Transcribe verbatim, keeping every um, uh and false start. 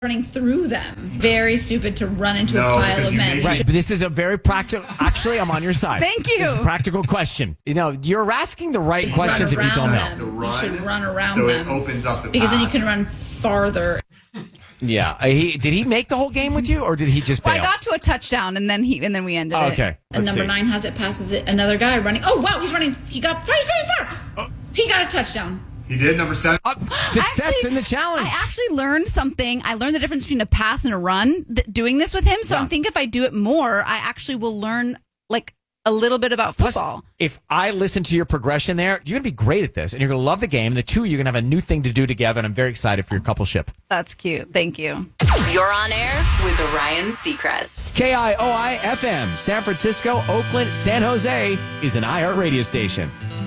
running through them. Very stupid to run into No, a pile because of you men. make- Right, but this is a very practical. Actually, I'm on your side. Thank you. It's a practical question. You know, you're asking the right Run questions if you don't around know. them. The You run, should run around so them. it opens up the because then you path. can run farther. Yeah, Uh, he did he make the whole game with you, or did he just bail? Well, I got to a touchdown, and then he and then we ended Oh, it. okay, And let's number see. nine has it, passes it. Another guy running. Oh, wow, he's running. He got, he's running far. Oh. He got a touchdown. He did number seven. Uh, success Actually, in the challenge. I actually learned something. I learned the difference between a pass and a run th- doing this with him. So Yeah. I think if I do it more, I actually will learn like a little bit about Plus, football. if I listen to your progression there, you're going to be great at this, and you're going to love the game. The two of you are going to have a new thing to do together, and I'm very excited for your coupleship. That's cute. Thank you. You're on air with Ryan Seacrest. K I O I F M, San Francisco, Oakland, San Jose is an iHeart radio station.